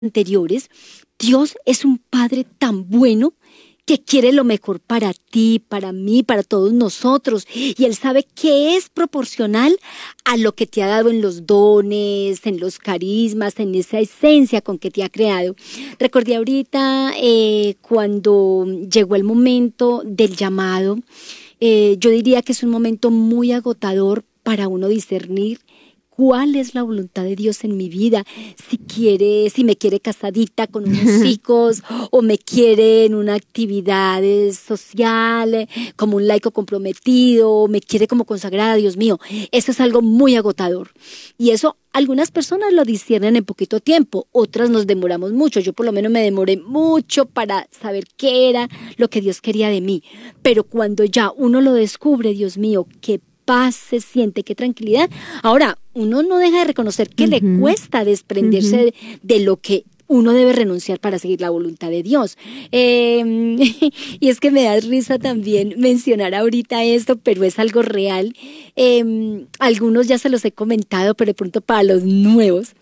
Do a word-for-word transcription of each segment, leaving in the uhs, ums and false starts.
anteriores, Dios es un Padre tan bueno que quiere lo mejor para ti, para mí, para todos nosotros. Y Él sabe que es proporcional a lo que te ha dado en los dones, en los carismas, en esa esencia con que te ha creado. Recordé ahorita eh, cuando llegó el momento del llamado, eh, yo diría que es un momento muy agotador para uno discernir cuál es la voluntad de Dios en mi vida, si quiere, si me quiere casadita con unos hijos o me quiere en una actividad social, como un laico comprometido, o me quiere como consagrada. Dios mío, eso es algo muy agotador. Y eso algunas personas lo disciernen en poquito tiempo, otras nos demoramos mucho. Yo por lo menos me demoré mucho para saber qué era lo que Dios quería de mí. Pero cuando ya uno lo descubre, Dios mío, qué paz se siente, qué tranquilidad. Ahora, uno no deja de reconocer que uh-huh. le cuesta desprenderse uh-huh. de, de lo que uno debe renunciar para seguir la voluntad de Dios. Eh, y es que me da risa también mencionar ahorita esto, pero es algo real. Eh, algunos ya se los he comentado, pero de pronto para los nuevos.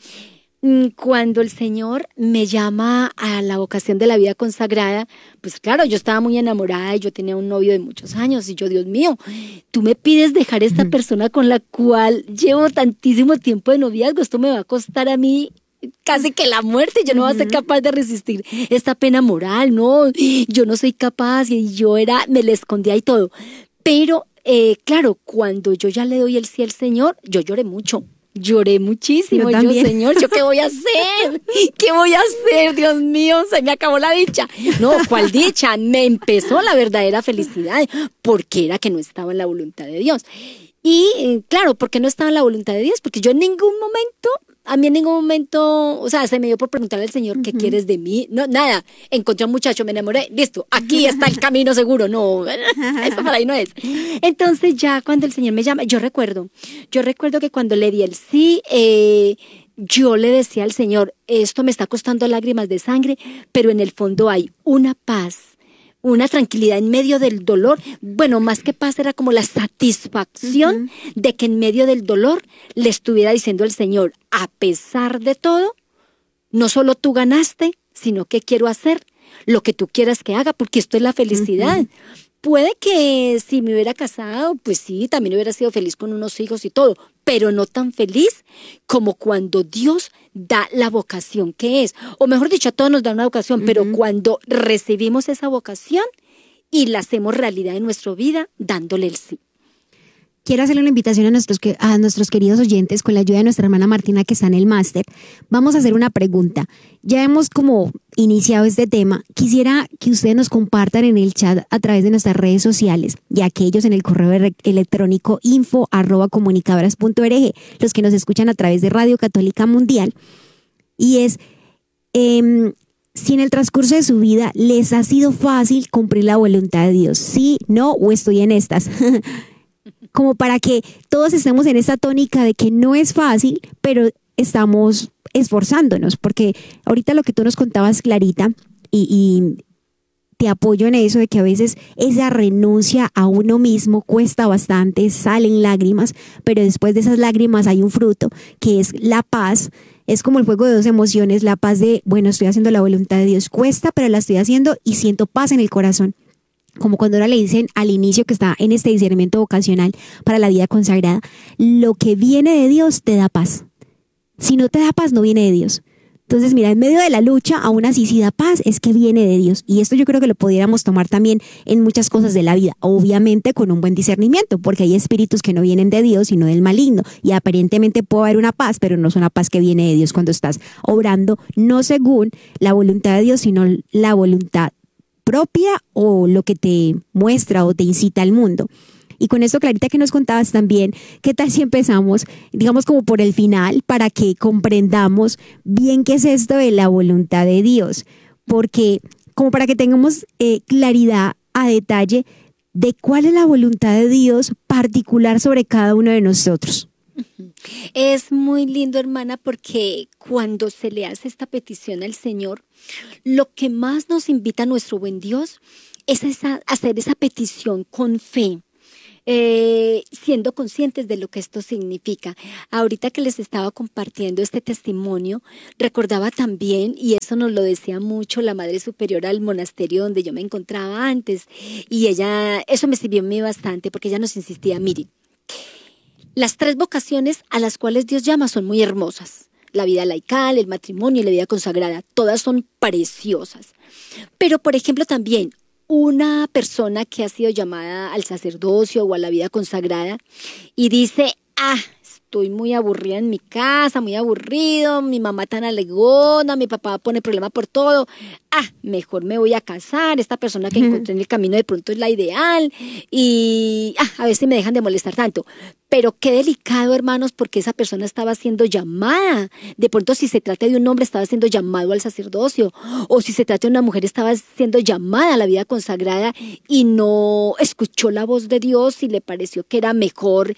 Cuando el Señor me llama a la vocación de la vida consagrada, pues claro, yo estaba muy enamorada y yo tenía un novio de muchos años y yo, Dios mío, tú me pides dejar esta persona con la cual llevo tantísimo tiempo de noviazgo, esto me va a costar a mí casi que la muerte, yo no voy a ser capaz de resistir esta pena moral, no, yo no soy capaz y yo era, me le escondía y todo, pero eh, claro, cuando yo ya le doy el sí al Señor, yo lloré mucho. Lloré muchísimo, yo, yo, Señor, ¿yo qué voy a hacer? ¿Qué voy a hacer? Dios mío, se me acabó la dicha. No, ¿cuál dicha? Me empezó la verdadera felicidad, porque era que no estaba en la voluntad de Dios. Y claro, ¿por qué no estaba en la voluntad de Dios? Porque yo en ningún momento, a mí en ningún momento, o sea, se me dio por preguntarle al Señor, ¿qué uh-huh. quieres de mí? No, nada, encontré a un muchacho, me enamoré, listo, aquí está el camino seguro. No, eso para ahí no es. Entonces ya cuando el Señor me llama, yo recuerdo, yo recuerdo que cuando le di el sí, eh, yo le decía al Señor, esto me está costando lágrimas de sangre, pero en el fondo hay una paz, una tranquilidad en medio del dolor. Bueno, más que paz era como la satisfacción uh-huh. de que en medio del dolor le estuviera diciendo al Señor, a pesar de todo, no solo tú ganaste, sino que quiero hacer lo que tú quieras que haga, porque esto es la felicidad. Uh-huh. Puede que si me hubiera casado, pues sí, también hubiera sido feliz con unos hijos y todo, pero no tan feliz como cuando Dios da la vocación que es. O mejor dicho, a todos nos da una vocación, uh-huh. pero cuando recibimos esa vocación y la hacemos realidad en nuestra vida, dándole el sí. Quiero hacerle una invitación a nuestros, a nuestros queridos oyentes, con la ayuda de nuestra hermana Martina, que está en el máster. Vamos a hacer una pregunta. Ya hemos como iniciado este tema. Quisiera que ustedes nos compartan en el chat a través de nuestras redes sociales y aquellos en el correo electrónico info arroba comunicadoras punto org, los que nos escuchan a través de Radio Católica Mundial. Y es, eh, si en el transcurso de su vida les ha sido fácil cumplir la voluntad de Dios. Sí, no, o estoy en estas. Como para que todos estemos en esta tónica de que no es fácil, pero estamos esforzándonos, porque ahorita lo que tú nos contabas, Clarita, y, y te apoyo en eso de que a veces esa renuncia a uno mismo cuesta bastante, salen lágrimas, pero después de esas lágrimas hay un fruto, que es la paz. Es como el juego de dos emociones, la paz de, bueno, estoy haciendo la voluntad de Dios, cuesta, pero la estoy haciendo y siento paz en el corazón. Como cuando ahora le dicen al inicio que está en este discernimiento vocacional para la vida consagrada, lo que viene de Dios te da paz. Si no te da paz, no viene de Dios. Entonces, mira, en medio de la lucha, aún así si da paz, es que viene de Dios. Y esto yo creo que lo pudiéramos tomar también en muchas cosas de la vida, obviamente con un buen discernimiento, porque hay espíritus que no vienen de Dios, sino del maligno. Y aparentemente puede haber una paz, pero no es una paz que viene de Dios cuando estás obrando no según la voluntad de Dios, sino la voluntad propia o lo que te muestra o te incita al mundo. Y con esto, Clarita, que nos contabas también, ¿qué tal si empezamos, digamos, como por el final, para que comprendamos bien qué es esto de la voluntad de Dios? Porque, como para que tengamos eh, claridad a detalle de cuál es la voluntad de Dios particular sobre cada uno de nosotros. Es muy lindo, hermana, porque cuando se le hace esta petición al Señor, lo que más nos invita a nuestro buen Dios es esa, hacer esa petición con fe. eh, siendo conscientes de lo que esto significa. Ahorita que les estaba compartiendo este testimonio, recordaba también, y eso nos lo decía mucho la Madre Superiora al monasterio donde yo me encontraba antes, y ella, eso me sirvió a mí bastante, porque ella nos insistía, miren, las tres vocaciones a las cuales Dios llama son muy hermosas. La vida laical, el matrimonio y la vida consagrada, todas son preciosas. Pero, por ejemplo, también una persona que ha sido llamada al sacerdocio o a la vida consagrada y dice, ah, estoy muy aburrida en mi casa, muy aburrido, mi mamá tan alegona, mi papá pone problema por todo, ah, mejor me voy a casar, esta persona que encontré en el camino de pronto es la ideal y ah, a ver si me dejan de molestar tanto. Pero qué delicado, hermanos, porque esa persona estaba siendo llamada. De pronto, si se trata de un hombre, estaba siendo llamado al sacerdocio. O si se trata de una mujer, estaba siendo llamada a la vida consagrada y no escuchó la voz de Dios y le pareció que era mejor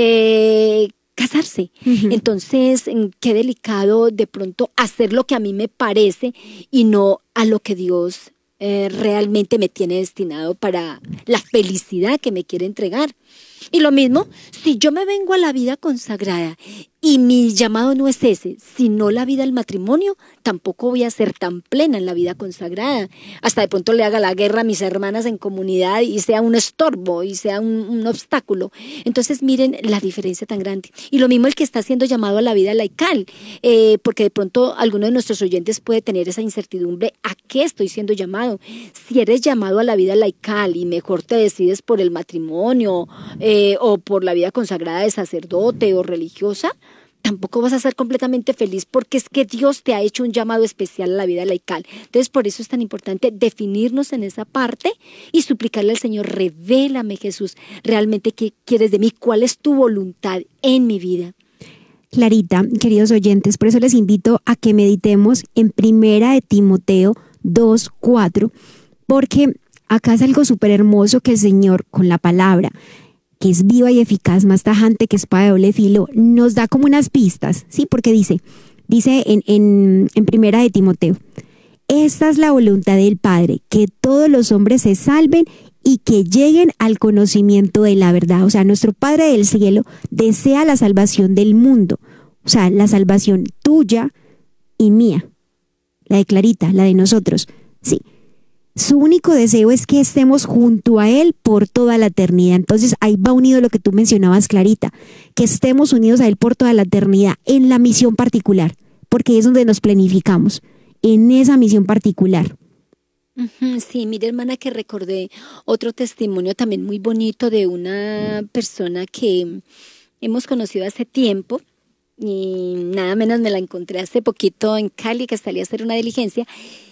eh, casarse. Uh-huh. Entonces, qué delicado de pronto hacer lo que a mí me parece y no a lo que Dios eh, realmente me tiene destinado para la felicidad que me quiere entregar. Y lo mismo, si yo me vengo a la vida consagrada y mi llamado no es ese, sino la vida del matrimonio, tampoco voy a ser tan plena en la vida consagrada. Hasta de pronto le haga la guerra a mis hermanas en comunidad y sea un estorbo y sea un, un obstáculo. Entonces miren la diferencia tan grande. Y lo mismo el que está siendo llamado a la vida laical, eh, porque de pronto alguno de nuestros oyentes puede tener esa incertidumbre, ¿a qué estoy siendo llamado? Si eres llamado a la vida laical y mejor te decides por el matrimonio, eh, o por la vida consagrada de sacerdote o religiosa, tampoco vas a ser completamente feliz porque es que Dios te ha hecho un llamado especial a la vida laical. Entonces, por eso es tan importante definirnos en esa parte y suplicarle al Señor, revélame, Jesús, realmente qué quieres de mí, cuál es tu voluntad en mi vida. Clarita, queridos oyentes, por eso les invito a que meditemos en Primera de Timoteo dos, cuatro, porque acá es algo súper hermoso que el Señor, con la palabra, que es viva y eficaz, más tajante que espada de doble filo, nos da como unas pistas, ¿sí? Porque dice, dice en, en, en Primera de Timoteo, esta es la voluntad del Padre, que todos los hombres se salven y que lleguen al conocimiento de la verdad. O sea, nuestro Padre del cielo desea la salvación del mundo, o sea, la salvación tuya y mía, la de Clarita, la de nosotros, sí. Su único deseo es que estemos junto a Él por toda la eternidad. Entonces ahí va unido lo que tú mencionabas, Clarita, que estemos unidos a Él por toda la eternidad en la misión particular, porque es donde nos planificamos, en esa misión particular. Sí, mire, hermana, que recordé otro testimonio también muy bonito de una persona que hemos conocido hace tiempo y nada menos me la encontré hace poquito en Cali, que salí a hacer una diligencia.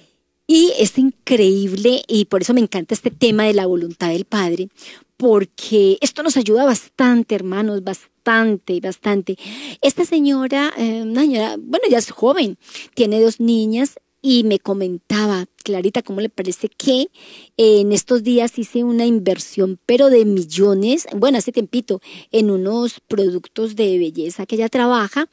Y es increíble y por eso me encanta este tema de la voluntad del Padre, porque esto nos ayuda bastante, hermanos, bastante, bastante. Esta señora, eh, una señora, bueno, ya es joven, tiene dos niñas y me comentaba, Clarita, ¿cómo le parece que en estos días hice una inversión, pero de millones, bueno, hace tiempito, en unos productos de belleza que ella trabaja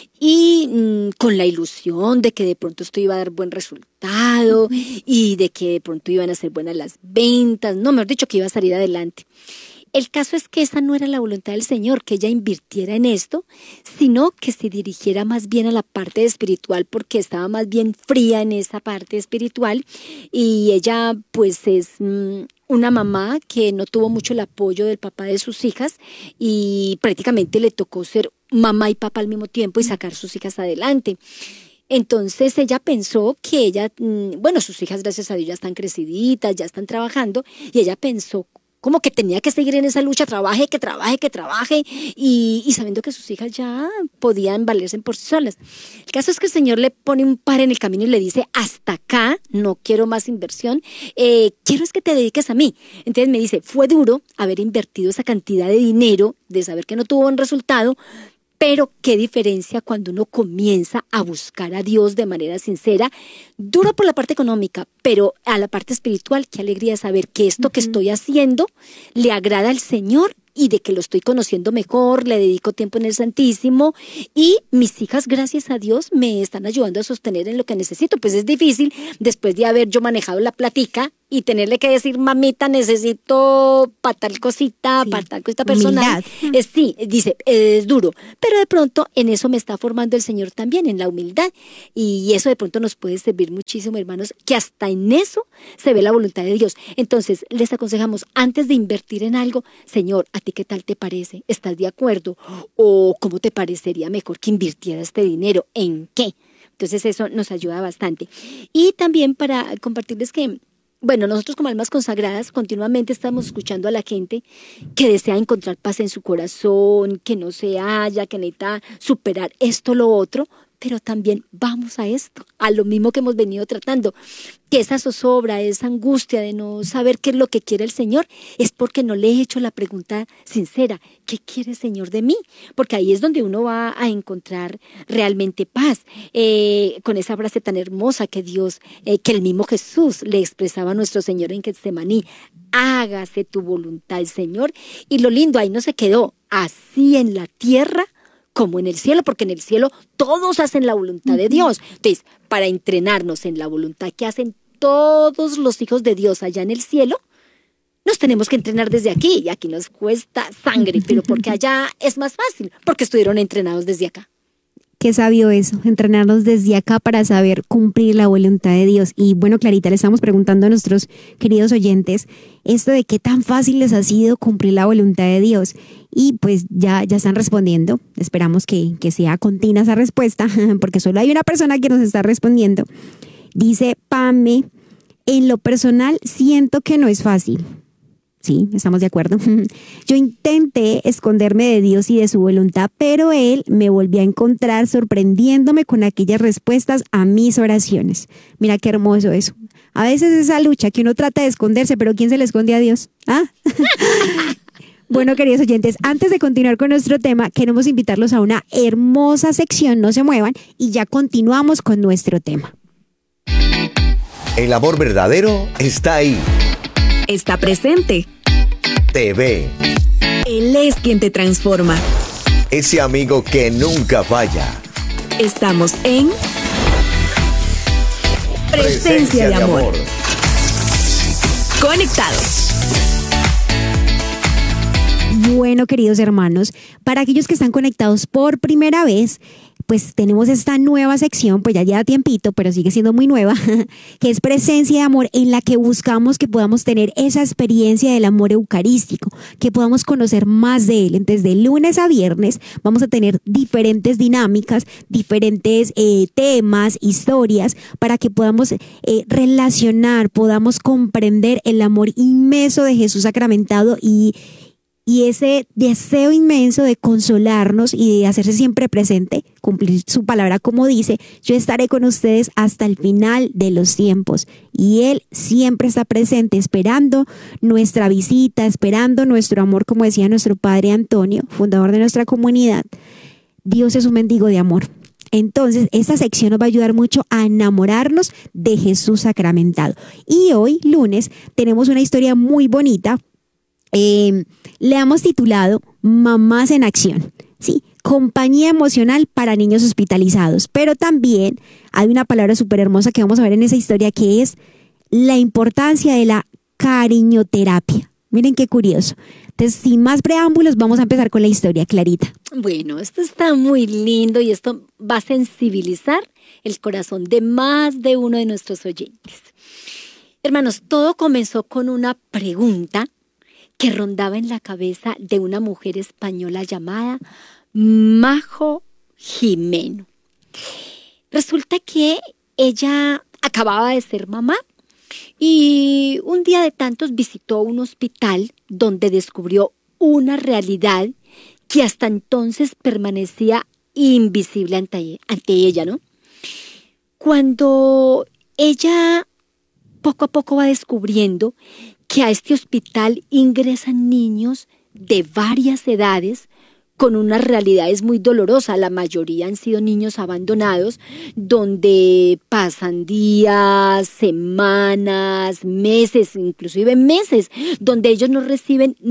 y mmm, con la ilusión de que de pronto esto iba a dar buen resultado y de que de pronto iban a ser buenas las ventas, no, mejor dicho, que iba a salir adelante. El caso es que esa no era la voluntad del Señor, que ella invirtiera en esto, sino que se dirigiera más bien a la parte espiritual, porque estaba más bien fría en esa parte espiritual y ella pues es mmm, una mamá que no tuvo mucho el apoyo del papá de sus hijas y prácticamente le tocó ser mamá y papá al mismo tiempo y sacar sus hijas adelante. Entonces ella pensó que ella, bueno, sus hijas gracias a Dios ya están creciditas, ya están trabajando y ella pensó como que tenía que seguir en esa lucha, trabaje, que trabaje, que trabaje, y, y sabiendo que sus hijas ya podían valerse por sí solas. El caso es que el Señor le pone un par en el camino y le dice, hasta acá, no quiero más inversión, eh, quiero es que te dediques a mí. Entonces me dice, fue duro haber invertido esa cantidad de dinero, de saber que no tuvo buen resultado, pero qué diferencia cuando uno comienza a buscar a Dios de manera sincera, duro por la parte económica, pero a la parte espiritual, qué alegría saber que esto uh-huh. que estoy haciendo le agrada al Señor y de que lo estoy conociendo mejor, le dedico tiempo en el Santísimo y mis hijas, gracias a Dios, me están ayudando a sostener en lo que necesito. Pues es difícil después de haber yo manejado la platica y tenerle que decir, mamita, necesito para tal cosita, Sí. para tal cosita personal. Humildad. Es, sí, dice, es duro, pero de pronto en eso me está formando el Señor también, en la humildad. Y eso de pronto nos puede servir muchísimo, hermanos, que hasta en eso se ve la voluntad de Dios. Entonces, les aconsejamos, antes de invertir en algo, Señor, ¿a ti qué tal te parece? ¿Estás de acuerdo? ¿O cómo te parecería mejor que invirtiera este dinero? ¿En qué? Entonces, eso nos ayuda bastante. Y también para compartirles que bueno, nosotros como almas consagradas continuamente estamos escuchando a la gente que desea encontrar paz en su corazón, que no se halla, que necesita superar esto, lo otro, pero también vamos a esto, a lo mismo que hemos venido tratando, que esa zozobra, esa angustia de no saber qué es lo que quiere el Señor, es porque no le he hecho la pregunta sincera, ¿qué quiere el Señor de mí? Porque ahí es donde uno va a encontrar realmente paz, eh, con esa frase tan hermosa que Dios, eh, que el mismo Jesús le expresaba a nuestro Señor en Getsemaní, hágase tu voluntad, Señor, y lo lindo, ahí no se quedó, así en la tierra, como en el cielo, porque en el cielo todos hacen la voluntad de Dios. Entonces, para entrenarnos en la voluntad que hacen todos los hijos de Dios allá en el cielo, nos tenemos que entrenar desde aquí, y aquí nos cuesta sangre, pero porque allá es más fácil, porque estuvieron entrenados desde acá. Qué sabio eso, entrenarnos desde acá para saber cumplir la voluntad de Dios. Y bueno, Clarita, le estamos preguntando a nuestros queridos oyentes esto de qué tan fácil les ha sido cumplir la voluntad de Dios. Y pues ya, ya están respondiendo. Esperamos que, que sea continua esa respuesta, porque solo hay una persona que nos está respondiendo. Dice Pame, en lo personal siento que no es fácil. Sí, estamos de acuerdo. Yo intenté esconderme de Dios y de su voluntad, pero Él me volvió a encontrar sorprendiéndome con aquellas respuestas a mis oraciones. Mira qué hermoso eso. A veces esa lucha que uno trata de esconderse, pero ¿quién se le esconde a Dios? ¿Ah? Bueno, queridos oyentes, antes de continuar con nuestro tema, queremos invitarlos a una hermosa sección, no se muevan, y ya continuamos con nuestro tema. El amor verdadero está ahí. Está presente. Te ve. Él es quien te transforma. Ese amigo que nunca falla. Estamos en Presencia de Amor. Conectados. Bueno, queridos hermanos, para aquellos que están conectados por primera vez, pues tenemos esta nueva sección, pues ya lleva tiempito, pero sigue siendo muy nueva, que es Presencia de Amor, en la que buscamos que podamos tener esa experiencia del amor eucarístico, que podamos conocer más de él. Entonces, de lunes a viernes vamos a tener diferentes dinámicas, diferentes eh, temas, historias, para que podamos eh, relacionar, podamos comprender el amor inmenso de Jesús sacramentado y Y ese deseo inmenso de consolarnos y de hacerse siempre presente, cumplir su palabra como dice, yo estaré con ustedes hasta el final de los tiempos. Y Él siempre está presente, esperando nuestra visita, esperando nuestro amor, como decía nuestro padre Antonio, fundador de nuestra comunidad. Dios es un mendigo de amor. Entonces, esta sección nos va a ayudar mucho a enamorarnos de Jesús sacramentado. Y hoy, lunes, tenemos una historia muy bonita. Eh, le hemos titulado Mamás en Acción, ¿sí? Compañía emocional para niños hospitalizados, pero también hay una palabra súper hermosa que vamos a ver en esa historia, que es la importancia de la cariñoterapia. Miren qué curioso. Entonces, sin más preámbulos, vamos a empezar con la historia, Clarita. Bueno, esto está muy lindo y esto va a sensibilizar el corazón de más de uno de nuestros oyentes. Hermanos, todo comenzó con una pregunta que rondaba en la cabeza de una mujer española llamada Majo Jimeno. Resulta que ella acababa de ser mamá y un día de tantos visitó un hospital donde descubrió una realidad que hasta entonces permanecía invisible ante, ante ella, ¿no? Cuando ella poco a poco va descubriendo que a este hospital ingresan niños de varias edades con unas realidades muy dolorosas. La mayoría han sido niños abandonados, donde pasan días, semanas, meses, inclusive meses, donde ellos no reciben ni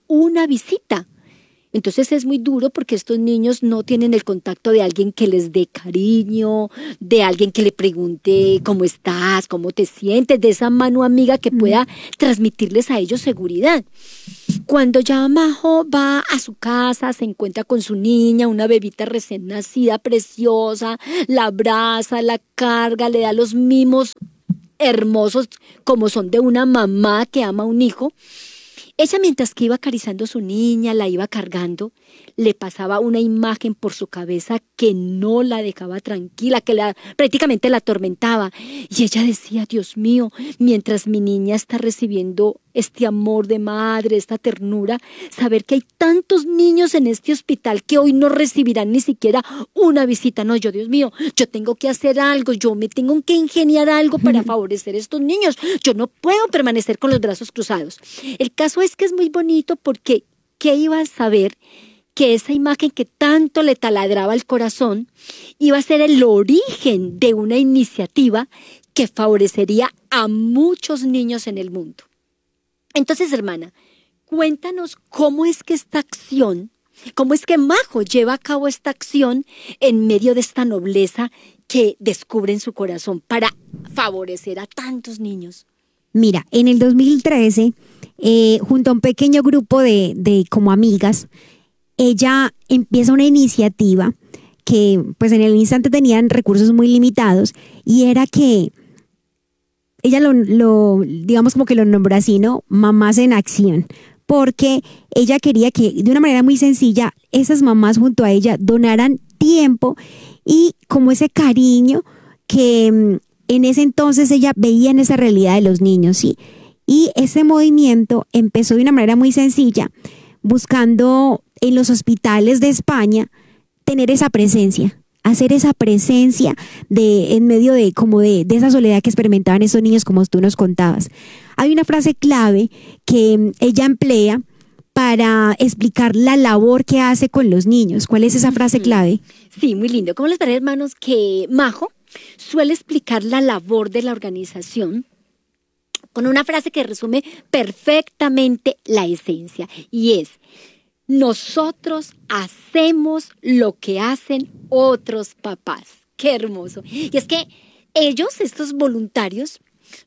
una visita. Entonces es muy duro porque estos niños no tienen el contacto de alguien que les dé cariño, de alguien que le pregunte cómo estás, cómo te sientes, de esa mano amiga que pueda transmitirles a ellos seguridad. Cuando ya Majo va a su casa, se encuentra con su niña, una bebita recién nacida, preciosa, la abraza, la carga, le da los mimos hermosos como son de una mamá que ama a un hijo. Ella, mientras que iba acariciando a su niña, la iba cargando, le pasaba una imagen por su cabeza que no la dejaba tranquila, que la, prácticamente la atormentaba. Y ella decía, Dios mío, mientras mi niña está recibiendo este amor de madre, esta ternura, saber que hay tantos niños en este hospital que hoy no recibirán ni siquiera una visita. No, yo, Dios mío, yo tengo que hacer algo, yo me tengo que ingeniar algo para favorecer a estos niños. Yo no puedo permanecer con los brazos cruzados. El caso es que es muy bonito porque ¿qué iba a saber? Que esa imagen que tanto le taladraba el corazón iba a ser el origen de una iniciativa que favorecería a muchos niños en el mundo. Entonces, hermana, cuéntanos cómo es que esta acción, cómo es que Majo lleva a cabo esta acción en medio de esta nobleza que descubre en su corazón para favorecer a tantos niños. Mira, en el dos mil trece, eh, junto a un pequeño grupo de, de como amigas, ella empieza una iniciativa que pues en el instante tenían recursos muy limitados y era que ella lo, lo digamos como que lo nombró así, ¿no? Mamás en acción, porque ella quería que de una manera muy sencilla esas mamás junto a ella donaran tiempo y como ese cariño que en ese entonces ella veía en esa realidad de los niños, ¿sí? Y ese movimiento empezó de una manera muy sencilla, buscando en los hospitales de España tener esa presencia, hacer esa presencia de en medio de como de, de esa soledad que experimentaban esos niños, como tú nos contabas. Hay una frase clave que ella emplea para explicar la labor que hace con los niños. ¿Cuál es esa frase clave? Sí, muy lindo. ¿Cómo les parece, hermanos, que Majo suele explicar la labor de la organización con una frase que resume perfectamente la esencia, y es: nosotros hacemos lo que hacen otros papás. ¡Qué hermoso! Y es que ellos, estos voluntarios,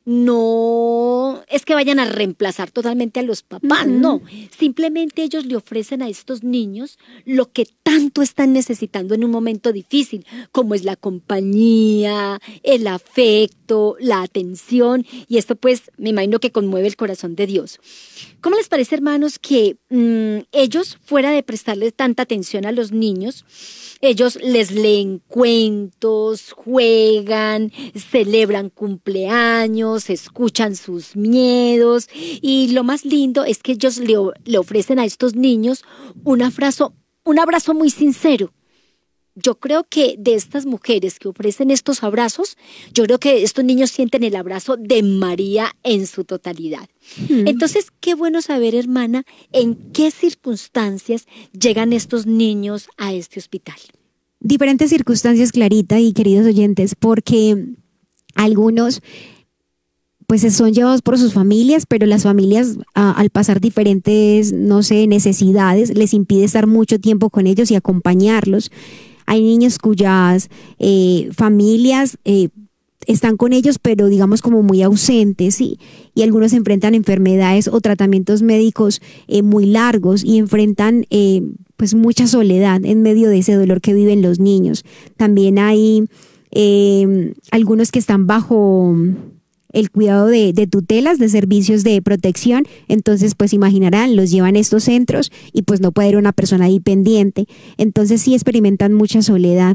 no es que vayan a reemplazar totalmente a los papás, uh-huh. no. Simplemente ellos le ofrecen a estos niños lo que tanto están necesitando en un momento difícil, como es la compañía, el afecto, la atención, y esto pues me imagino que conmueve el corazón de Dios. ¿Cómo les parece, hermanos, que mmm, ellos, fuera de prestarles tanta atención a los niños, ellos les leen cuentos, juegan, celebran cumpleaños, escuchan sus miedos, y lo más lindo es que ellos le, le ofrecen a estos niños un abrazo, un abrazo muy sincero? Yo creo que de estas mujeres que ofrecen estos abrazos, yo creo que estos niños sienten el abrazo de María en su totalidad. Mm. Entonces, qué bueno saber, hermana, en qué circunstancias llegan estos niños a este hospital. Diferentes circunstancias, Clarita y queridos oyentes, porque algunos pues son llevados por sus familias, pero las familias a, al pasar diferentes, no sé, necesidades, les impide estar mucho tiempo con ellos y acompañarlos. Hay niños cuyas eh, familias eh, están con ellos, pero digamos como muy ausentes, ¿sí? Y algunos enfrentan enfermedades o tratamientos médicos eh, muy largos y enfrentan eh, pues mucha soledad en medio de ese dolor que viven los niños. También hay eh, algunos que están bajo el cuidado de, de tutelas, de servicios de protección, entonces pues imaginarán, los llevan a estos centros y pues no puede ir una persona ahí pendiente, entonces sí experimentan mucha soledad.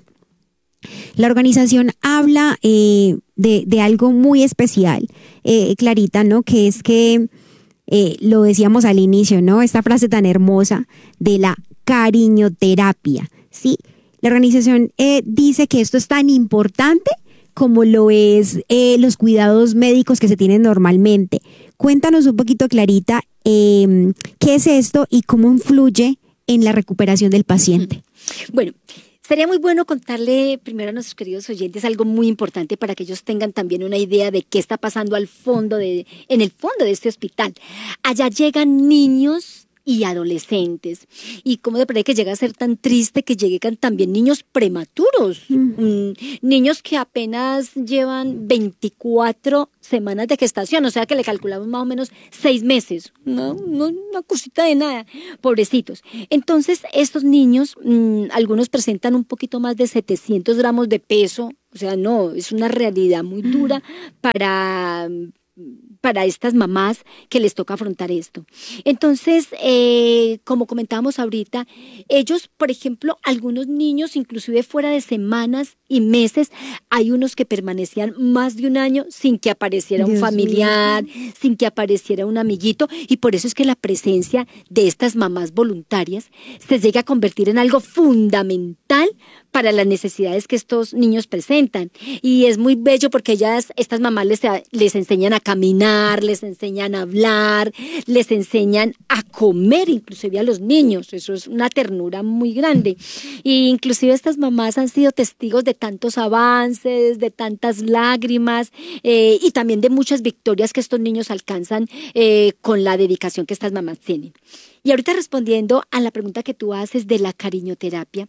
La organización habla eh, de, de algo muy especial, eh, Clarita, ¿no? Que es que, eh, lo decíamos al inicio, ¿no? Esta frase tan hermosa de la cariñoterapia, ¿sí? La organización eh, dice que esto es tan importante como lo es eh, los cuidados médicos que se tienen normalmente. Cuéntanos un poquito, Clarita, eh, qué es esto y cómo influye en la recuperación del paciente. Bueno, sería muy bueno contarle primero a nuestros queridos oyentes algo muy importante para que ellos tengan también una idea de qué está pasando al fondo de, en el fondo de este hospital. Allá llegan niños y adolescentes. Y cómo de parece que llega a ser tan triste que lleguen también niños prematuros, mm. Mm, niños que apenas llevan veinticuatro semanas de gestación, o sea que le calculamos más o menos seis meses, no, no una cosita de nada, pobrecitos. Entonces estos niños, mmm, algunos presentan un poquito más de setecientos gramos de peso, o sea, no, es una realidad muy dura para... para estas mamás que les toca afrontar esto. Entonces, eh, como comentábamos ahorita, ellos, por ejemplo, algunos niños, inclusive fuera de semanas y meses, hay unos que permanecían más de un año sin que apareciera Dios un familiar, mío. sin que apareciera un amiguito, y por eso es que la presencia de estas mamás voluntarias se llega a convertir en algo fundamental para las necesidades que estos niños presentan. Y es muy bello porque ellas, estas mamás les, les enseñan a caminar, les enseñan a hablar, les enseñan a comer, inclusive a los niños. Eso es una ternura muy grande. Y inclusive estas mamás han sido testigos de tantos avances, de tantas lágrimas eh, y también de muchas victorias que estos niños alcanzan eh, con la dedicación que estas mamás tienen. Y ahorita respondiendo a la pregunta que tú haces de la cariñoterapia,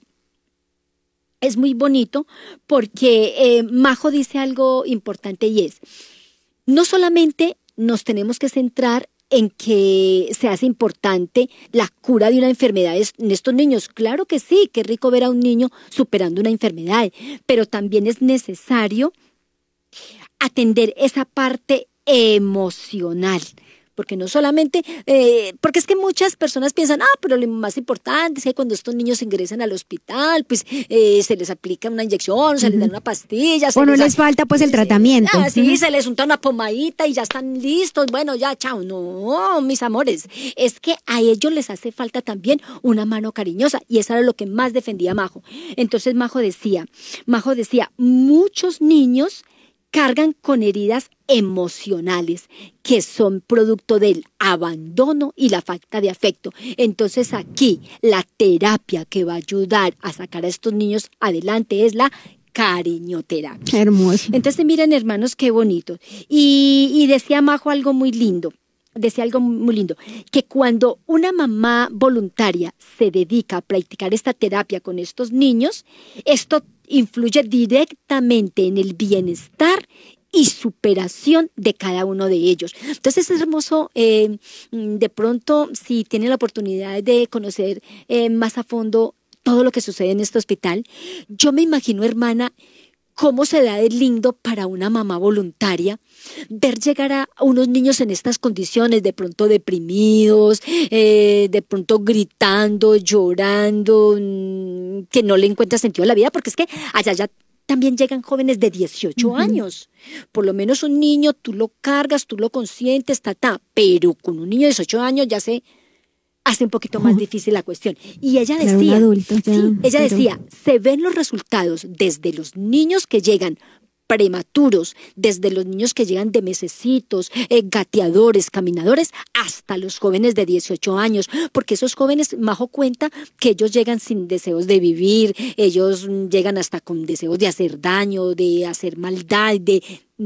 es muy bonito porque eh, Majo dice algo importante y es, no solamente nos tenemos que centrar en que se hace importante la cura de una enfermedad en estos niños. Claro que sí, qué rico ver a un niño superando una enfermedad, pero también es necesario atender esa parte emocional. Porque no solamente, eh, porque es que muchas personas piensan, ah, pero lo más importante es que cuando estos niños ingresan al hospital, pues eh, se les aplica una inyección, se uh-huh. les dan una pastilla. O no les, les falta pues el sí, tratamiento. Ah, sí, uh-huh. se les unta una pomadita y ya están listos, bueno, ya, chao. No, mis amores, es que a ellos les hace falta también una mano cariñosa y eso era lo que más defendía Majo. Entonces Majo decía, Majo decía, muchos niños cargan con heridas emocionales que son producto del abandono y la falta de afecto. Entonces aquí la terapia que va a ayudar a sacar a estos niños adelante es la cariñoterapia. Hermoso. Entonces miren, hermanos, qué bonito. Y, y decía Majo algo muy lindo. Decía algo muy lindo, que cuando una mamá voluntaria se dedica a practicar esta terapia con estos niños, esto influye directamente en el bienestar y superación de cada uno de ellos. Entonces es hermoso, eh, de pronto, si tienen la oportunidad de conocer eh, más a fondo todo lo que sucede en este hospital, yo me imagino, hermana, cómo se da de lindo para una mamá voluntaria ver llegar a unos niños en estas condiciones, de pronto deprimidos, eh, de pronto gritando, llorando, que no le encuentra sentido a la vida, porque es que allá ya también llegan jóvenes de dieciocho uh-huh. años. Por lo menos un niño, tú lo cargas, tú lo consientes, ta, ta, pero con un niño de dieciocho años ya se hace un poquito más difícil la cuestión. Y ella decía, un adulto, ya, sí, ella pero... decía, se ven los resultados desde los niños que llegan prematuros, desde los niños que llegan de mesecitos, eh, gateadores, caminadores, hasta los jóvenes de dieciocho años, porque esos jóvenes, Majo cuenta que ellos llegan sin deseos de vivir, ellos llegan hasta con deseos de hacer daño, de hacer maldad, de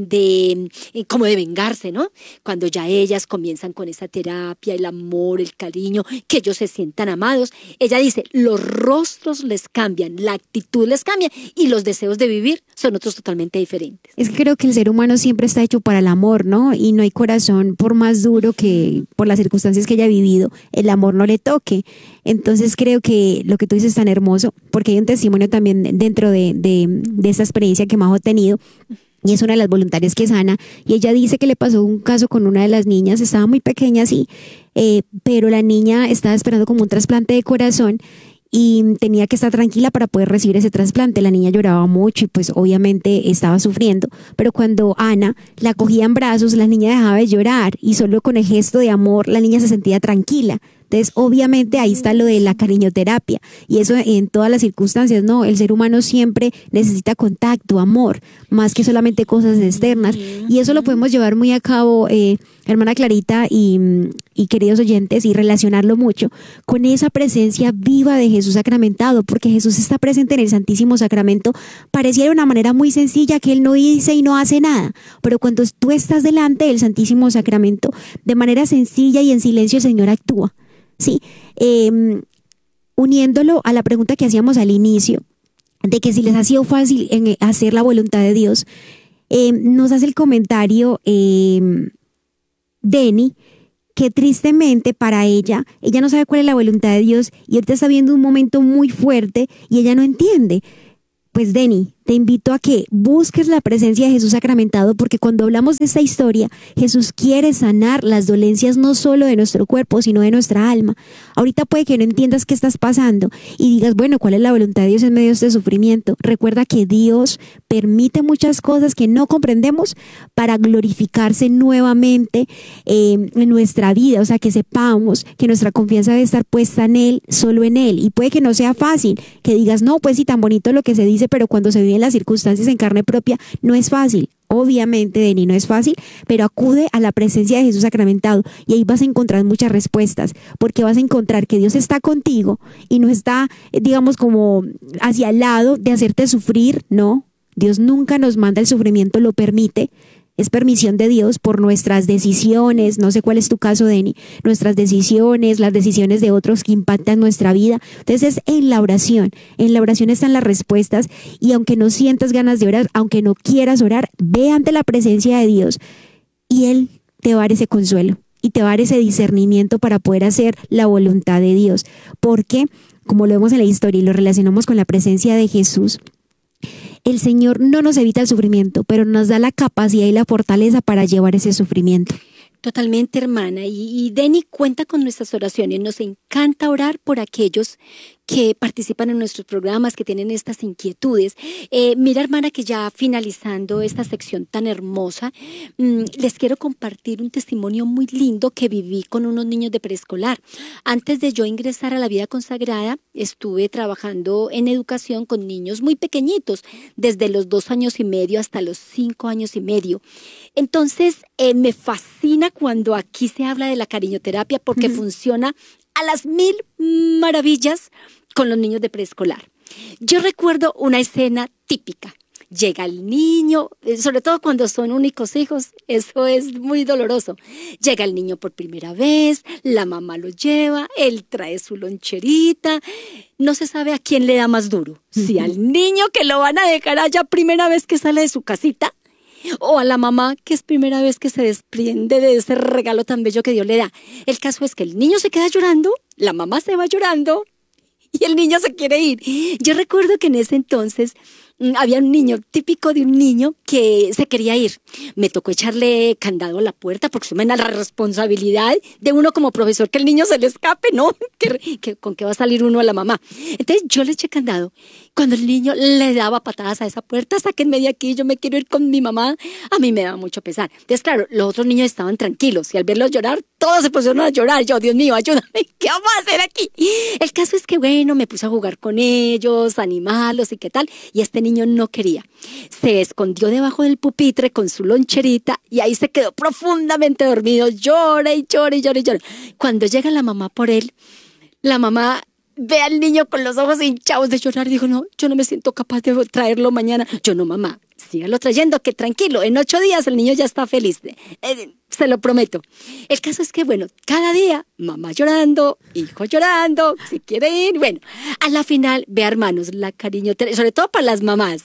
de como de vengarse, ¿no? Cuando ya ellas comienzan con esa terapia, el amor, el cariño, que ellos se sientan amados, ella dice, los rostros les cambian, la actitud les cambia y los deseos de vivir son otros totalmente diferentes. Es que creo que el ser humano siempre está hecho para el amor, ¿no? Y no hay corazón, por más duro que por las circunstancias que haya vivido, el amor no le toque. Entonces creo que lo que tú dices es tan hermoso, porque hay un testimonio también dentro de, de, de esta experiencia que Majo ha tenido. Y es una de las voluntarias que sana, y ella dice que le pasó un caso con una de las niñas, estaba muy pequeña, sí, eh, pero la niña estaba esperando como un trasplante de corazón y tenía que estar tranquila para poder recibir ese trasplante. La niña lloraba mucho y pues obviamente estaba sufriendo, pero cuando Ana la cogía en brazos, la niña dejaba de llorar y solo con el gesto de amor la niña se sentía tranquila. Entonces, obviamente, ahí está lo de la cariñoterapia. Y eso en todas las circunstancias, ¿no? El ser humano siempre necesita contacto, amor, más que solamente cosas externas. Y eso lo podemos llevar muy a cabo, eh, hermana Clarita y, y queridos oyentes, y relacionarlo mucho con esa presencia viva de Jesús sacramentado, porque Jesús está presente en el Santísimo Sacramento. Pareciera una manera muy sencilla que Él no dice y no hace nada. Pero cuando tú estás delante del Santísimo Sacramento, de manera sencilla y en silencio, el Señor actúa. ¿sí? Eh, uniéndolo a la pregunta que hacíamos al inicio, de que si les ha sido fácil en hacer la voluntad de Dios, eh, nos hace el comentario eh, Denny, que tristemente para ella, ella no sabe cuál es la voluntad de Dios y ahorita está viendo un momento muy fuerte y ella no entiende. Pues Denny, te invito a que busques la presencia de Jesús sacramentado, porque cuando hablamos de esta historia, Jesús quiere sanar las dolencias no solo de nuestro cuerpo, sino de nuestra alma. Ahorita puede que no entiendas qué estás pasando y digas, bueno, ¿cuál es la voluntad de Dios en medio de este sufrimiento? Recuerda que Dios permite muchas cosas que no comprendemos para glorificarse nuevamente eh, en nuestra vida, o sea, que sepamos que nuestra confianza debe estar puesta en Él, solo en Él, y puede que no sea fácil, que digas, no, pues sí, tan bonito lo que se dice, pero cuando se vive las circunstancias en carne propia, no es fácil. Obviamente, Denny, no es fácil, pero acude a la presencia de Jesús sacramentado y ahí vas a encontrar muchas respuestas, porque vas a encontrar que Dios está contigo y no está, digamos, como hacia el lado de hacerte sufrir, no. Dios nunca nos manda el sufrimiento, lo permite. Es permisión de Dios por nuestras decisiones, no sé cuál es tu caso, Denny, nuestras decisiones, las decisiones de otros que impactan nuestra vida. Entonces es en la oración, en la oración están las respuestas y aunque no sientas ganas de orar, aunque no quieras orar, ve ante la presencia de Dios y Él te va a dar ese consuelo y te va a dar ese discernimiento para poder hacer la voluntad de Dios. Porque, como lo vemos en la historia y lo relacionamos con la presencia de Jesús, el Señor no nos evita el sufrimiento, pero nos da la capacidad y la fortaleza para llevar ese sufrimiento. Totalmente, hermana. Y, y Denny cuenta con nuestras oraciones. Nos encanta orar por aquellos que participan en nuestros programas, que tienen estas inquietudes. Eh, mira, hermana, que ya finalizando esta sección tan hermosa, mmm, les quiero compartir un testimonio muy lindo que viví con unos niños de preescolar. Antes de yo ingresar a la vida consagrada, estuve trabajando en educación con niños muy pequeñitos, desde los dos años y medio hasta los cinco años y medio. Entonces, eh, me fascina cuando aquí se habla de la cariñoterapia porque uh-huh. funciona a las mil maravillas con los niños de preescolar. Yo recuerdo una escena típica. Llega el niño, sobre todo cuando son únicos hijos, eso es muy doloroso. Llega el niño por primera vez, la mamá lo lleva, él trae su loncherita. No se sabe a quién le da más duro. Uh-huh. Si al niño que lo van a dejar allá primera vez que sale de su casita, o a la mamá que es primera vez que se desprende de ese regalo tan bello que Dios le da. El caso es que el niño se queda llorando, la mamá se va llorando y el niño se quiere ir. Yo recuerdo que en ese entonces había un niño, típico de un niño que se quería ir. Me tocó echarle candado a la puerta porque se me da la responsabilidad de uno como profesor que el niño se le escape, ¿no? ¿Que, que, ¿Con qué va a salir uno a la mamá? Entonces yo le eché candado. Cuando el niño le daba patadas a esa puerta, sáquenme de aquí, yo me quiero ir con mi mamá, a mí me daba mucho pesar. Entonces, claro, los otros niños estaban tranquilos y al verlos llorar, todos se pusieron a llorar. Yo, Dios mío, ayúdame, ¿qué vamos a hacer aquí? El caso es que, bueno, me puse a jugar con ellos, animarlos y qué tal, y este niño no quería. Se escondió debajo del pupitre con su loncherita y ahí se quedó profundamente dormido, llora y llora y llora y llora. Cuando llega la mamá por él, la mamá ve al niño con los ojos hinchados de llorar y dijo, no, yo no me siento capaz de traerlo mañana. Yo, no, mamá, sígalo trayendo, que tranquilo, en ocho días el niño ya está feliz, eh, se lo prometo. El caso es que, bueno, cada día, mamá llorando, hijo llorando, si quiere ir, bueno, a la final, vea, hermanos, la cariñoterapia, sobre todo para las mamás,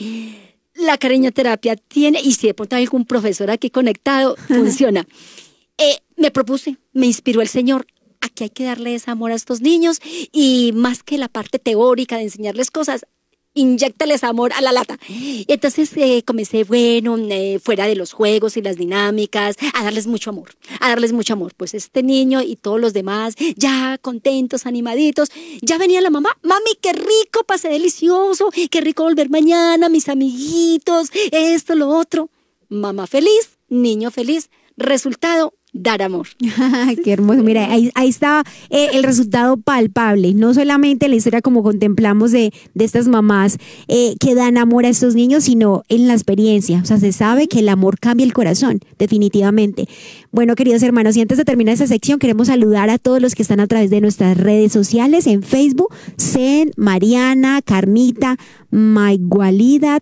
la cariñoterapia tiene, y si de pronto hay algún profesor aquí conectado, funciona. Eh, me propuse, me inspiró el Señor, aquí hay que darles amor a estos niños y más que la parte teórica de enseñarles cosas, inyéctales amor a la lata. Entonces eh, comencé, bueno, eh, fuera de los juegos y las dinámicas, a darles mucho amor, a darles mucho amor. Pues este niño y todos los demás, ya contentos, animaditos, ya venía la mamá, mami, qué rico, pasé delicioso, qué rico volver mañana, mis amiguitos, esto, lo otro. Mamá feliz, niño feliz, resultado, dar amor. Qué hermoso. Mira, ahí, ahí está eh, el resultado palpable. No solamente la historia como contemplamos de, de estas mamás eh, que dan amor a estos niños, sino en la experiencia. O sea, se sabe que el amor cambia el corazón, definitivamente. Bueno, queridos hermanos, y antes de terminar esta sección, queremos saludar a todos los que están a través de nuestras redes sociales, en Facebook, Zen, Mariana, Carmita, Maigualidad,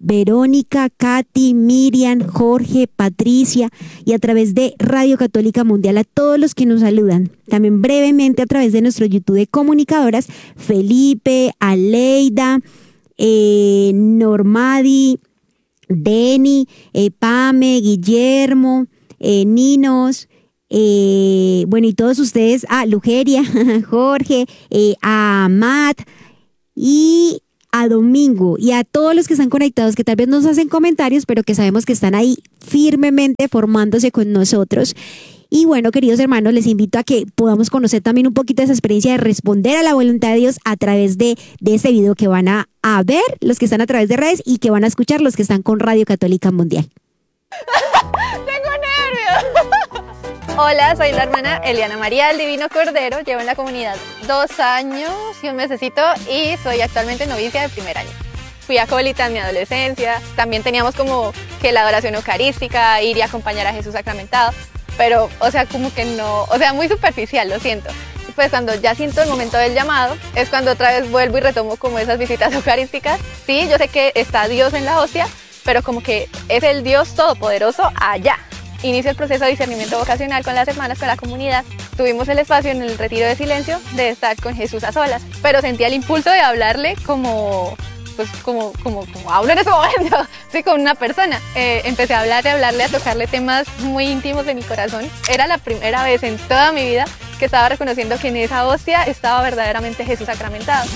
Verónica, Katy, Miriam, Jorge, Patricia y a través de Radio Católica Mundial a todos los que nos saludan. También brevemente a través de nuestro YouTube de comunicadoras, Felipe, Aleida, eh, Normadi, Deni, eh, Pame, Guillermo, eh, Ninos, eh, bueno y todos ustedes, a ah, Lugeria, Jorge, eh, a Matt y a Domingo y a todos los que están conectados que tal vez nos hacen comentarios pero que sabemos que están ahí firmemente formándose con nosotros. Y bueno, queridos hermanos, les invito a que podamos conocer también un poquito de esa experiencia de responder a la voluntad de Dios a través de, de este video que van a, a ver los que están a través de redes y que van a escuchar los que están con Radio Católica Mundial. ¡Tengo nervios! Hola, soy la hermana Eliana María del Divino Cordero, llevo en la comunidad dos años y un mesecito y soy actualmente novicia de primer año. Fui acólita en mi adolescencia, también teníamos como que la adoración eucarística, ir y acompañar a Jesús sacramentado. Pero, o sea, como que no, o sea, muy superficial, lo siento. Pues cuando ya siento el momento del llamado, es cuando otra vez vuelvo y retomo como esas visitas eucarísticas. Sí, yo sé que está Dios en la hostia, pero como que es el Dios todopoderoso allá. Inicio el proceso de discernimiento vocacional con las hermanas, con la comunidad. Tuvimos el espacio en el retiro de silencio de estar con Jesús a solas, pero sentía el impulso de hablarle como... pues como, como, como hablo en ese momento, sí, con una persona. Eh, empecé a hablarle, a hablarle, a tocarle temas muy íntimos de mi corazón. Era la primera vez en toda mi vida que estaba reconociendo que en esa hostia estaba verdaderamente Jesús sacramentado.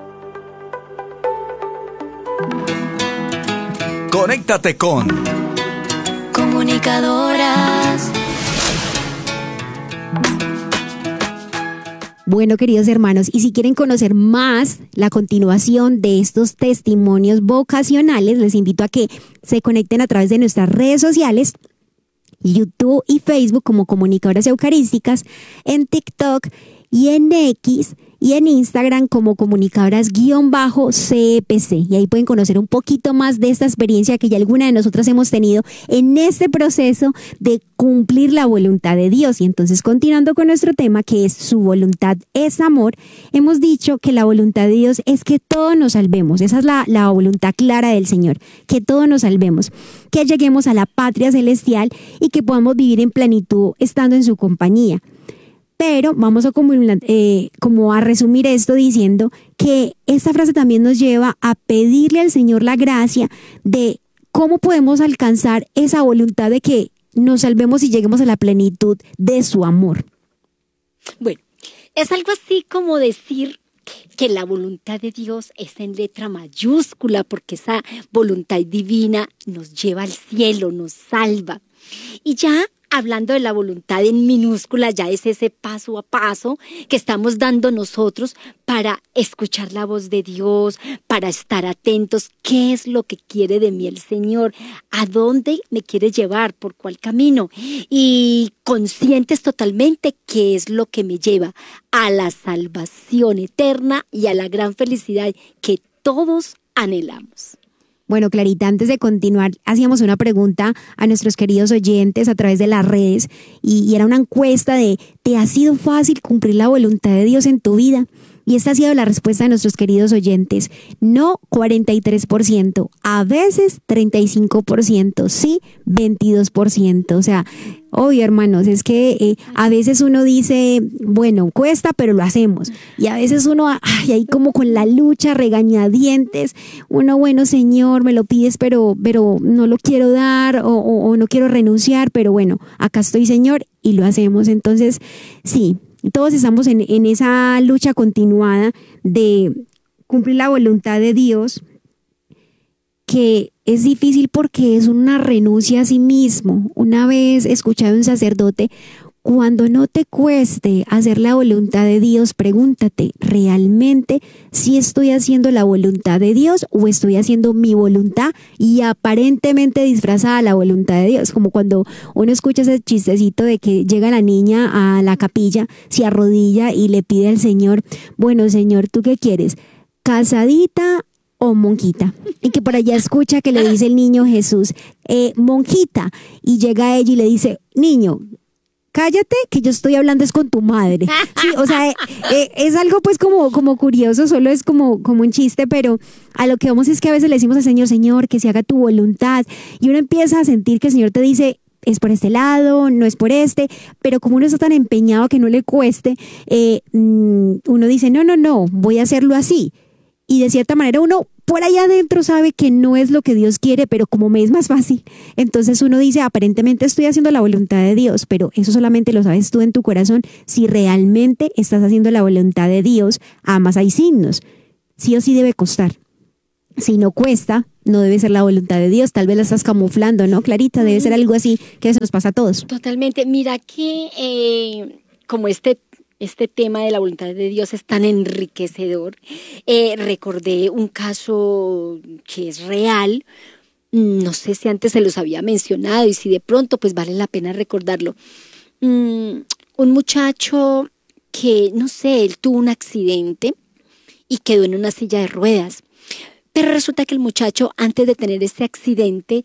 Conéctate con Comunicadoras. Bueno, queridos hermanos, y si quieren conocer más la continuación de estos testimonios vocacionales, les invito a que se conecten a través de nuestras redes sociales, YouTube y Facebook como Comunicadoras Eucarísticas, en TikTok y en X y en Instagram como comunicadoras-C E P C. Y ahí pueden conocer un poquito más de esta experiencia que ya alguna de nosotras hemos tenido en este proceso de cumplir la voluntad de Dios. Y entonces, continuando con nuestro tema, que es su voluntad es amor, hemos dicho que la voluntad de Dios es que todos nos salvemos. Esa es la, la voluntad clara del Señor, que todos nos salvemos, que lleguemos a la patria celestial y que podamos vivir en plenitud estando en su compañía. Pero vamos a como, eh, como a resumir esto diciendo que esta frase también nos lleva a pedirle al Señor la gracia de cómo podemos alcanzar esa voluntad de que nos salvemos y lleguemos a la plenitud de su amor. Bueno, es algo así como decir que la voluntad de Dios es en letra mayúscula, porque esa voluntad divina nos lleva al cielo, nos salva. Y ya hablando de la voluntad en minúscula, ya es ese paso a paso que estamos dando nosotros para escuchar la voz de Dios, para estar atentos, qué es lo que quiere de mí el Señor, a dónde me quiere llevar, por cuál camino, y conscientes totalmente qué es lo que me lleva a la salvación eterna y a la gran felicidad que todos anhelamos. Bueno, Clarita, antes de continuar, hacíamos una pregunta a nuestros queridos oyentes a través de las redes y, y era una encuesta de ¿te ha sido fácil cumplir la voluntad de Dios en tu vida? Y esta ha sido la respuesta de nuestros queridos oyentes. No, cuarenta y tres por ciento. A veces, treinta y cinco por ciento. Sí, veintidós por ciento. O sea, obvio, hermanos, es que eh, a veces uno dice, bueno, cuesta, pero lo hacemos. Y a veces uno, ay, ahí como con la lucha, regañadientes. Uno, bueno, Señor, me lo pides, pero, pero no lo quiero dar o, o, o no quiero renunciar. Pero bueno, acá estoy, Señor, y lo hacemos. Entonces, sí. Todos estamos en, en esa lucha continuada de cumplir la voluntad de Dios, que es difícil porque es una renuncia a sí mismo. Una vez escuché a un sacerdote, cuando no te cueste hacer la voluntad de Dios, pregúntate, ¿realmente si estoy haciendo la voluntad de Dios o estoy haciendo mi voluntad y aparentemente disfrazada la voluntad de Dios? Como cuando uno escucha ese chistecito de que llega la niña a la capilla, se arrodilla y le pide al Señor, bueno, Señor, ¿tú qué quieres? ¿Casadita o monjita? Y que por allá escucha que le dice el niño Jesús, eh, monjita, y llega ella y le dice, niño, cállate que yo estoy hablando es con tu madre. Sí, o sea, eh, eh, es algo pues como, como curioso, solo es como, como un chiste, pero a lo que vamos es que a veces le decimos al Señor, Señor, que se haga tu voluntad, y uno empieza a sentir que el Señor te dice, es por este lado, no es por este, pero como uno está tan empeñado que no le cueste, eh, uno dice, no, no, no, voy a hacerlo así. Y de cierta manera uno por allá adentro sabe que no es lo que Dios quiere, pero como me es más fácil, entonces uno dice, aparentemente estoy haciendo la voluntad de Dios, pero eso solamente lo sabes tú en tu corazón. Si realmente estás haciendo la voluntad de Dios, amas, hay signos. Sí o sí debe costar. Si no cuesta, no debe ser la voluntad de Dios. Tal vez la estás camuflando, ¿no, Clarita? Debe ser algo así que eso nos pasa a todos. Totalmente. Mira que eh, como este Este tema de la voluntad de Dios es tan enriquecedor. Eh, recordé un caso que es real, no sé si antes se los había mencionado y si de pronto pues vale la pena recordarlo. Mm, un muchacho que, no sé, él tuvo un accidente y quedó en una silla de ruedas. Pero resulta que el muchacho, antes de tener este accidente,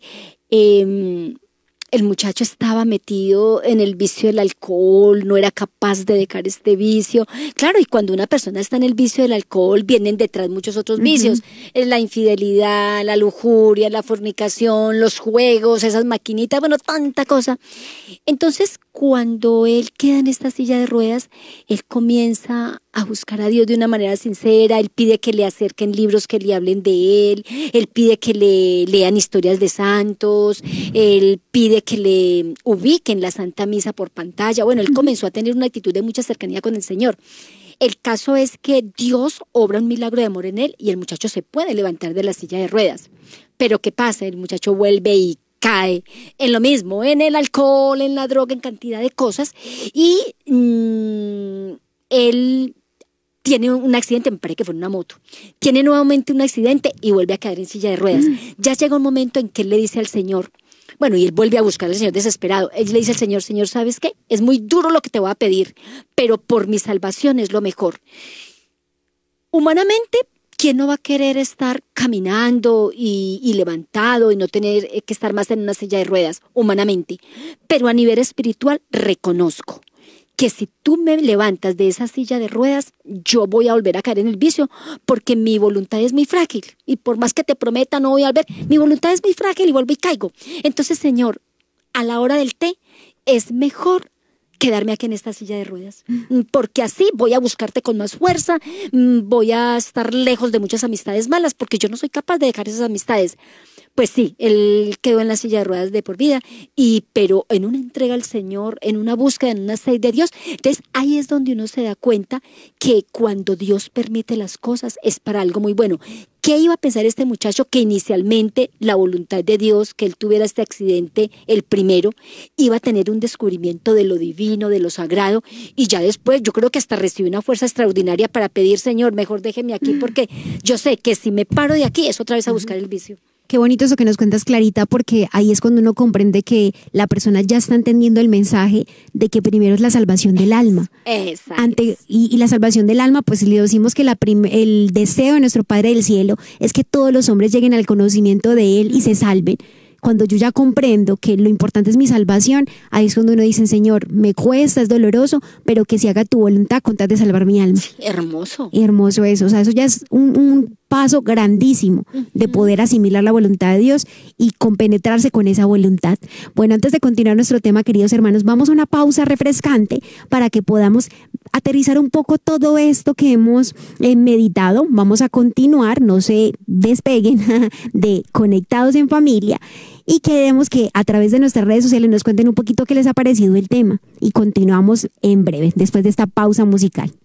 eh, el muchacho estaba metido en el vicio del alcohol, no era capaz de dejar este vicio. Claro, y cuando una persona está en el vicio del alcohol, vienen detrás muchos otros uh-huh. vicios. La infidelidad, la lujuria, la fornicación, los juegos, esas maquinitas, bueno, tanta cosa. Entonces, cuando él queda en esta silla de ruedas, él comienza a buscar a Dios de una manera sincera. Él pide que le acerquen libros que le hablen de él, él pide que le lean historias de santos, él pide que le ubiquen la Santa Misa por pantalla. Bueno, él comenzó a tener una actitud de mucha cercanía con el Señor. El caso es que Dios obra un milagro de amor en él y el muchacho se puede levantar de la silla de ruedas. Pero ¿qué pasa? El muchacho vuelve y cae en lo mismo, en el alcohol, en la droga, en cantidad de cosas, y mmm, él tiene un accidente, me parece que fue en una moto, tiene nuevamente un accidente y vuelve a caer en silla de ruedas. Mm. Ya llega un momento en que él le dice al Señor, bueno, y él vuelve a buscar al Señor desesperado, él le dice al Señor, Señor, ¿sabes qué? Es muy duro lo que te voy a pedir, pero por mi salvación es lo mejor. Humanamente, ¿quién no va a querer estar caminando y, y levantado y no tener que estar más en una silla de ruedas, humanamente? Pero a nivel espiritual, reconozco que si tú me levantas de esa silla de ruedas, yo voy a volver a caer en el vicio, porque mi voluntad es muy frágil, y por más que te prometa no voy a volver, mi voluntad es muy frágil y vuelvo y caigo. Entonces, Señor, a la hora del té, es mejor quedarme aquí en esta silla de ruedas, porque así voy a buscarte con más fuerza, voy a estar lejos de muchas amistades malas, porque yo no soy capaz de dejar esas amistades. Pues sí, él quedó en la silla de ruedas de por vida, y pero en una entrega al Señor, en una búsqueda, en una sed de Dios. Entonces ahí es donde uno se da cuenta que cuando Dios permite las cosas es para algo muy bueno. ¿Qué iba a pensar este muchacho que inicialmente la voluntad de Dios, que él tuviera este accidente, el primero, iba a tener un descubrimiento de lo divino, de lo sagrado, y ya después yo creo que hasta recibió una fuerza extraordinaria para pedir, Señor, mejor déjeme aquí, porque yo sé que si me paro de aquí es otra vez a buscar el vicio. Qué bonito eso que nos cuentas, Clarita, porque ahí es cuando uno comprende que la persona ya está entendiendo el mensaje de que primero es la salvación del alma. Exacto. Ante, y, y la salvación del alma, pues le decimos que la prim, el deseo de nuestro Padre del Cielo es que todos los hombres lleguen al conocimiento de Él y se salven. Cuando yo ya comprendo que lo importante es mi salvación, ahí es cuando uno dice, Señor, me cuesta, es doloroso, pero que se haga tu voluntad con tal de salvar mi alma. Sí, hermoso. Hermoso eso, o sea, eso ya es un, un paso grandísimo uh-huh. de poder asimilar la voluntad de Dios y compenetrarse con esa voluntad. Bueno, antes de continuar nuestro tema, queridos hermanos, vamos a una pausa refrescante para que podamos aterrizar un poco todo esto que hemos eh, meditado. Vamos a continuar, no se despeguen de Conectados en Familia, y queremos que a través de nuestras redes sociales nos cuenten un poquito qué les ha parecido el tema, y continuamos en breve, después de esta pausa musical.